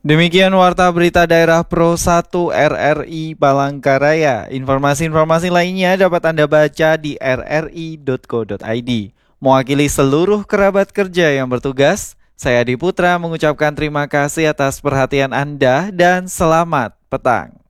Demikian Warta Berita Daerah Pro 1 RRI Palangkaraya. Informasi-informasi lainnya dapat Anda baca di rri.co.id. Mewakili seluruh kerabat kerja yang bertugas, saya Adi Putra mengucapkan terima kasih atas perhatian Anda dan selamat petang.